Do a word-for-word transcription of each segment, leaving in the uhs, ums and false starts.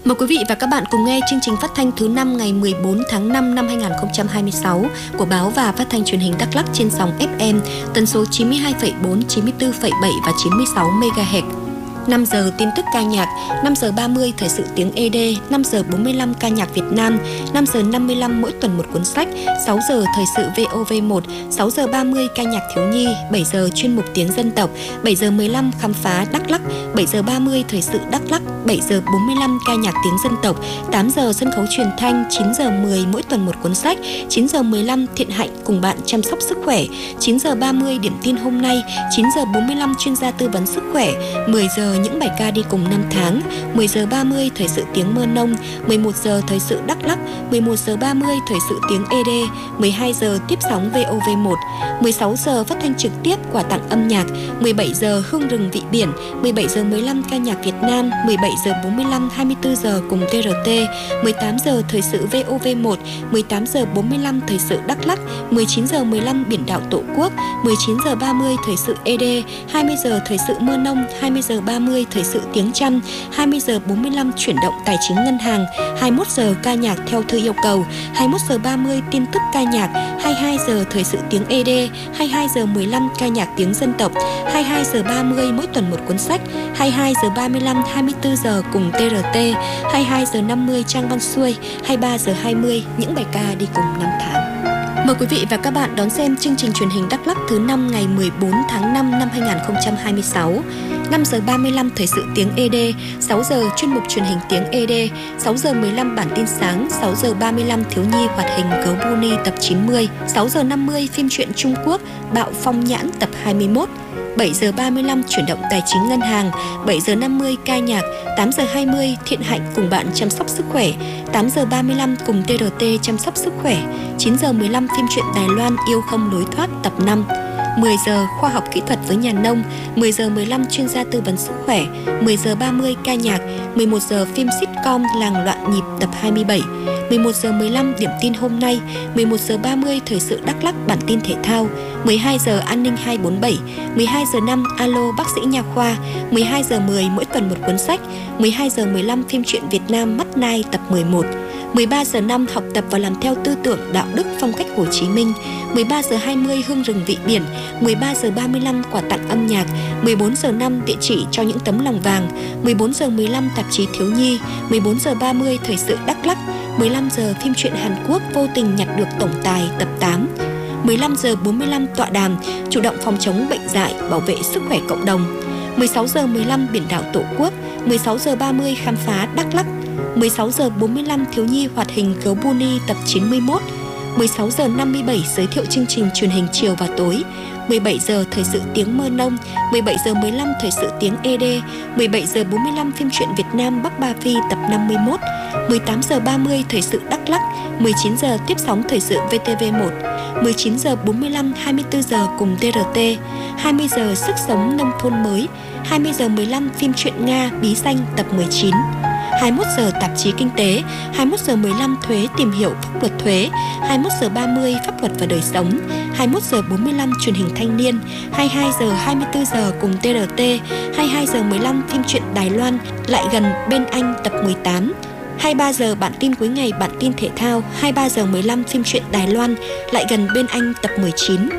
Mời quý vị và các bạn cùng nghe chương trình phát thanh thứ năm ngày mười bốn tháng năm năm hai nghìn không trăm hai mươi sáu của Báo và Phát thanh Truyền hình Đắk Lắk trên sóng ép em tần số chín mươi hai phẩy bốn, chín mươi tư phẩy bảy và chín mươi sáu mê ga héc. năm giờ tin tức ca nhạc, năm giờ ba mươi thời sự tiếng ê đê, năm giờ bốn mươi lăm ca nhạc Việt Nam, năm giờ năm mươi lăm mỗi tuần một cuốn sách, sáu giờ thời sự vê o vê một, sáu giờ ba mươi ca nhạc thiếu nhi, bảy giờ chuyên mục tiếng dân tộc, bảy giờ mười lăm khám phá Đắk Lắk, bảy giờ ba mươi thời sự Đắk Lắk, bảy giờ bốn mươi lăm ca nhạc tiếng dân tộc, tám giờ sân khấu truyền thanh, chín giờ mười mỗi tuần một cuốn sách, chín giờ mười lăm Thiện Hạnh cùng bạn chăm sóc sức khỏe, chín giờ ba mươi điểm tin hôm nay, chín giờ bốn mươi lăm chuyên gia tư vấn sức khỏe, mười giờ những bài ca đi cùng năm tháng, mười giờ ba mươi thời sự tiếng Mơ Nông, mười một giờ thời sự Đắk Lắk, mười một giờ ba mươi thời sự tiếng ê đê, mười hai giờ tiếp sóng vê o vê một, mười sáu giờ phát thanh trực tiếp quà tặng âm nhạc, mười bảy giờ hương rừng vị biển, mười bảy giờ mười lăm ca nhạc Việt Nam, mười bảy giờ bốn mươi lăm hai mươi tư giờ cùng tê rờ tê, mười tám giờ thời sự vê o vê một, mười tám giờ bốn mươi lăm thời sự Đắk Lắk, mười chín giờ mười lăm biển đảo Tổ quốc, mười chín giờ ba mươi thời sự ê đê, hai mươi giờ thời sự Mơ Nông, hai mươi giờ ba mươi thời sự tiếng Chăm, hai mươi giờ bốn mươi lăm chuyển động tài chính ngân hàng, hai mươi mốt giờ ca nhạc theo thư yêu cầu, hai mươi mốt giờ ba mươi tin tức ca nhạc, hai mươi hai giờ thời sự tiếng ê đê, hai mươi hai giờ mười lăm ca nhạc tiếng dân tộc, hai mươi hai giờ ba mươi mỗi tuần một cuốn sách, hai mươi hai giờ ba mươi lăm hai mươi tư giờ cùng tê rờ tê, hai mươi hai giờ năm mươi trang văn xuôi, hai mươi ba giờ hai mươi những bài ca đi cùng năm tháng. Mời quý vị và các bạn đón xem chương trình truyền hình Đắk Lắk thứ năm ngày mười bốn tháng năm năm hai nghìn không trăm hai mươi sáu. năm giờ ba mươi lăm thời sự tiếng ê đê, sáu giờ chuyên mục truyền hình tiếng ê đê, sáu giờ mười lăm bản tin sáng, sáu giờ ba mươi lăm thiếu nhi hoạt hình Gấu Bunny tập chín mươi, sáu giờ năm mươi phim truyện Trung Quốc Bạo Phong Nhãn tập hai mươi mốt, bảy giờ ba mươi lăm chuyển động tài chính ngân hàng, bảy giờ năm mươi ca nhạc, tám giờ hai mươi Thiện Hạnh cùng bạn chăm sóc sức khỏe, tám giờ ba mươi lăm cùng tê rờ tê chăm sóc sức khỏe, chín giờ mười lăm phim truyện Đài Loan Yêu không lối thoát tập năm, mười giờ khoa học kỹ thuật với nhà nông, mười giờ mười lăm chuyên gia tư vấn sức khỏe, mười giờ ba mươi ca nhạc, mười một giờ phim sitcom Làng Loạn Nhịp tập hai mươi bảy, mười một giờ mười lăm điểm tin hôm nay, mười một giờ ba mươi thời sự Đắk Lắk bản tin thể thao, mười hai giờ an ninh hai bốn bảy, mười hai giờ năm alo bác sĩ nha khoa, mười hai giờ mười mỗi tuần một cuốn sách, mười hai giờ mười lăm phim truyện Việt Nam Mắt Nai tập mười một, mười ba giờ năm học tập và làm theo tư tưởng đạo đức phong cách Hồ Chí Minh, mười ba giờ hai mươi hương rừng vị biển, mười ba giờ ba mươi lăm quà tặng âm nhạc, mười bốn giờ năm địa chỉ cho những tấm lòng vàng, mười bốn giờ mười lăm tạp chí thiếu nhi, mười bốn giờ ba mươi thời sự Đắk Lắk, mười lăm giờ phim truyện Hàn Quốc Vô tình nhặt được tổng tài tập tám, mười lăm giờ bốn mươi lăm tọa đàm chủ động phòng chống bệnh dại, bảo vệ sức khỏe cộng đồng, mười sáu giờ mười lăm biển đảo Tổ quốc, mười sáu giờ ba mươi khám phá Đắk Lắk, mười sáu giờ bốn mươi lăm thiếu nhi hoạt hình Gấu Bunny tập chín mươi mốt, mười sáu giờ năm mươi bảy giới thiệu chương trình truyền hình chiều và tối, mười bảy giờ thời sự tiếng Mơ Nông, mười bảy giờ mười lăm thời sự tiếng ê đê, mười bảy giờ bốn mươi lăm phim truyện Việt Nam Bắc Ba Phi tập năm mươi mốt, mười tám giờ ba mươi thời sự Đắk Lắk, mười chín giờ tiếp sóng thời sự vê tê vê một, mười chín giờ bốn mươi lăm hai mươi tư giờ cùng tê rờ tê, hai mươi giờ sức sống nông thôn mới, hai mươi giờ mười lăm phim truyện Nga Bí Danh tập mười chín, hai mươi mốt giờ tạp chí kinh tế, hai mươi mốt giờ mười lăm thuế tìm hiểu pháp luật thuế, hai mươi mốt giờ ba mươi pháp luật và đời sống, hai mươi mốt giờ bốn mươi lăm truyền hình thanh niên, hai mươi hai giờ hai mươi tư giờ cùng tê rờ tê, hai mươi hai giờ mười lăm phim truyện Đài Loan Lại gần bên anh tập mười tám, hai mươi ba giờ bản tin cuối ngày bản tin thể thao, hai mươi ba giờ mười lăm phim truyện Đài Loan Lại gần bên anh tập mười chín.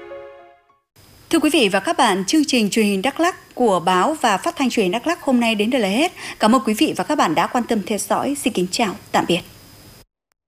Thưa quý vị và các bạn, chương trình truyền hình Đắk Lắk của Báo và Phát thanh Truyền hình Đắk Lắk hôm nay đến đây là hết. Cảm ơn quý vị và các bạn đã quan tâm theo dõi. Xin kính chào, tạm biệt.